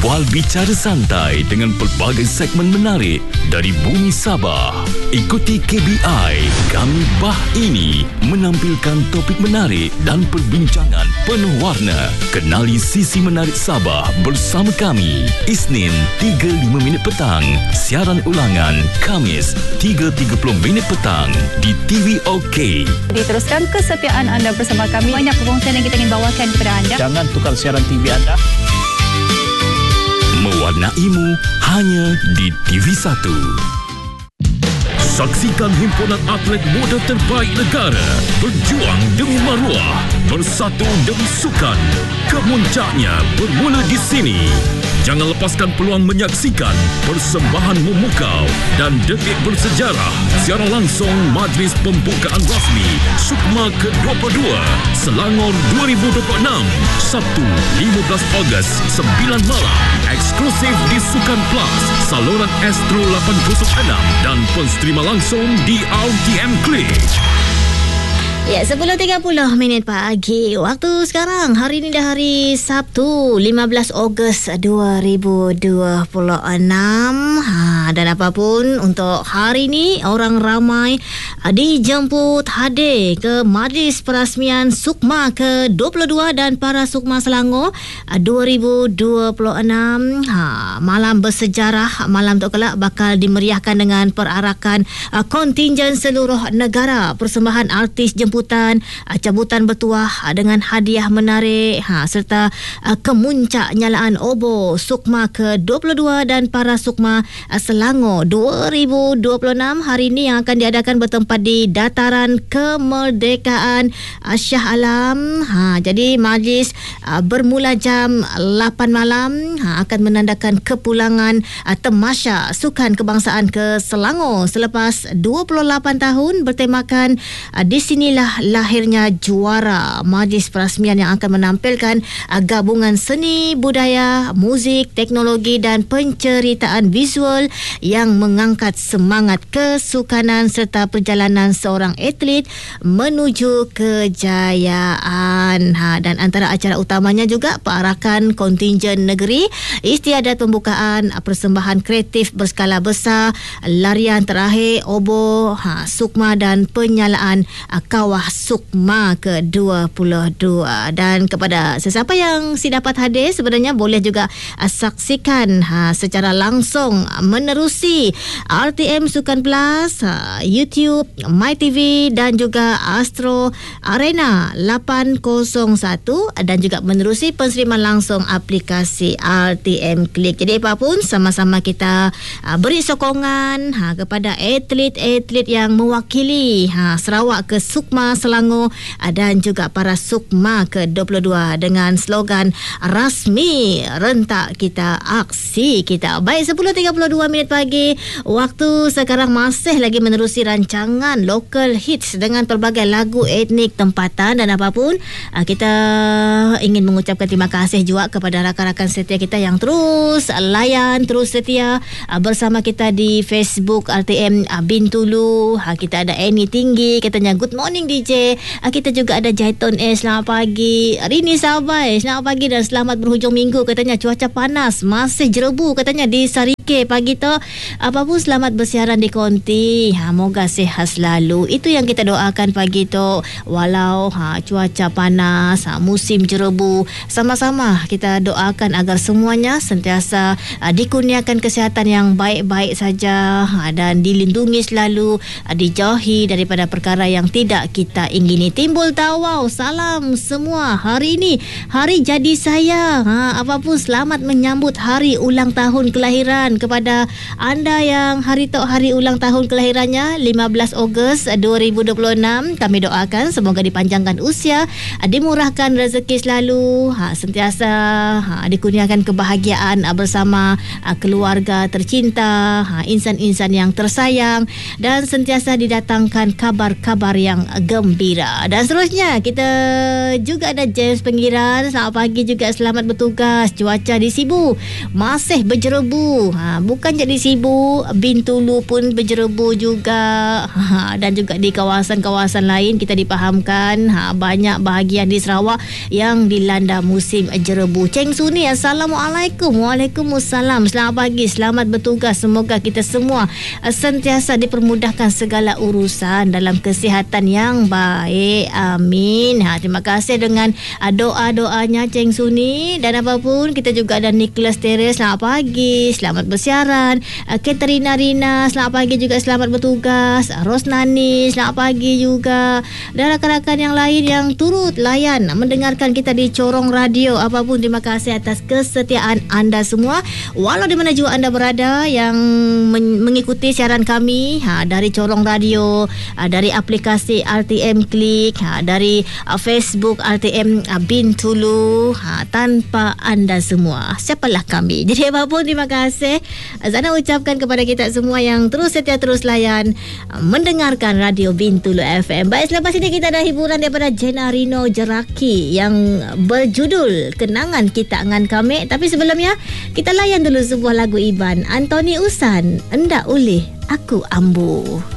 Bual bicara santai dengan pelbagai segmen menarik dari bumi Sabah. Ikuti KBI Kami Bah Ini menampilkan topik menarik dan perbincangan penuh warna. Kenali sisi menarik Sabah bersama kami. Isnin 3.05 minit petang. Siaran ulangan Khamis 3.30 minit petang di TV OK. Diteruskan kesetiaan anda bersama kami. Banyak perkongsian yang kita ingin bawakan kepada anda. Jangan tukar siaran TV anda. Mewarnaimu hanya di TV1. Saksikan himpunan atlet muda terbaik negara berjuang demi maruah, bersatu demi sukan. Kemuncaknya bermula di sini. Jangan lepaskan peluang menyaksikan persembahan memukau dan detik bersejarah. Siaran langsung Majlis Pembukaan Rasmi SUKMA ke-22 Selangor 2026, Sabtu 15 Ogos 9 malam. Eksklusif di Sukan Plus, saluran Astro 806 dan penstrima langsung di RTM Klik. Ya, 10.30 minit pagi. Waktu sekarang, hari ini dah hari Sabtu, 15 Ogos 2026. Dan apapun untuk hari ini, orang ramai dijemput hadir ke Majlis Perasmian SUKMA ke-22 dan Para SUKMA Selangor 2026. Malam bersejarah, malam tu kelak bakal dimeriahkan dengan perarakan kontingen seluruh negara, persembahan artis jemputan, cabutan bertuah dengan hadiah menarik, serta kemuncak nyalaan Obo SUKMA ke-22 dan Para SUKMA Selangor 2026 hari ini yang akan diadakan bertempat di Dataran Kemerdekaan Shah Alam. Jadi majlis bermula jam 8 malam akan menandakan kepulangan Tamasya Sukan Kebangsaan ke Selangor selepas 28 tahun bertemakan di sinilah lahirnya juara. Majlis perasmian yang akan menampilkan gabungan seni, budaya, muzik, teknologi dan penceritaan visual yang mengangkat semangat kesukanan serta perjalanan seorang atlet menuju kejayaan. Dan antara acara utamanya juga perarakan kontingen negeri, istiadat pembukaan persembahan kreatif berskala besar, larian terakhir Obo SUKMA dan penyalaan kawah SUKMA ke-22. Dan kepada sesiapa yang si dapat hadir, sebenarnya boleh juga saksikan secara langsung menerusi RTM Sukan Plus, YouTube, MyTV dan juga Astro Arena 801 dan juga menerusi penseriman langsung aplikasi RTM Klik. Jadi apapun, sama-sama kita beri sokongan kepada atlet-atlet yang mewakili Sarawak ke SUKMA Selangor dan juga Para SUKMA ke-22 dengan slogan rasmi rentak kita, aksi kita. Baik, 10.32 minit pagi. Waktu sekarang masih lagi menerusi rancangan local hits dengan pelbagai lagu etnik tempatan dan apapun. Kita ingin mengucapkan terima kasih juga kepada rakan-rakan setia kita yang terus layan, terus setia bersama kita di Facebook RTM Bintulu. Kita ada Annie Tinggi, katanya good morning DJ. Kita juga ada Jaiton selamat pagi. Rini Sabai, selamat pagi dan selamat berhujung minggu. Katanya cuaca panas, masih jerebu katanya di Sarike pagi tu. Apapun selamat bersiaran di konti. Moga sihat selalu. Itu yang kita doakan pagi tu. Walau cuaca panas, musim jerebu, sama-sama kita doakan agar semuanya sentiasa dikurniakan kesihatan yang baik-baik saja dan dilindungi selalu, dijauhi daripada perkara yang tidak kita ingini. Timbul tawau, salam semua. Hari ini hari jadi saya. Apapun selamat menyambut hari ulang tahun kelahiran kepada anda yang hari ulang tahun kelahirannya 15 Ogos 2026. Kami doakan semoga dipanjangkan usia, dimurahkan rezeki selalu, sentiasa dikurniakan kebahagiaan bersama keluarga tercinta, insan-insan yang tersayang dan sentiasa didatangkan kabar-kabar yang gembira. Dan seterusnya kita juga ada James Penggiran. Selamat pagi juga, selamat bertugas. Cuaca di Sibu masih berjerebu. Bukan jadi sibuk, Bintulu pun berjerebu juga. Dan juga di kawasan-kawasan lain kita dipahamkan banyak bahagian di Sarawak yang dilanda musim jerebu. Ceng Suni, Assalamualaikum. Waalaikumsalam. Selamat pagi, selamat bertugas. Semoga kita semua sentiasa dipermudahkan segala urusan dalam kesihatan yang baik. Amin. Terima kasih dengan doa-doanya Ceng Suni. Dan apapun, kita juga ada Nicholas Teres, selamat pagi, selamat bersiaran. Katerina Rina, selamat pagi juga, selamat bertugas. Rosnani, selamat pagi juga. Dan rakan-rakan yang lain yang turut layan mendengarkan kita di Corong Radio. Apapun, terima kasih atas kesetiaan anda semua. Walau di mana juga anda berada yang mengikuti siaran kami dari Corong Radio, dari aplikasi RTM Klik, dari Facebook RTM Bintulu. Tanpa anda semua, siapalah kami? Jadi apapun, terima kasih. Zana ucapkan kepada kita semua yang terus setia, terus layan mendengarkan Radio Bintulu FM. Baik, selepas ini kita ada hiburan daripada Jenarino Jeraki yang berjudul Kenangan Kita Ngan Kami. Tapi sebelumnya, kita layan dulu sebuah lagu Iban Antoni Usan, Endak Ulih Aku Ambu.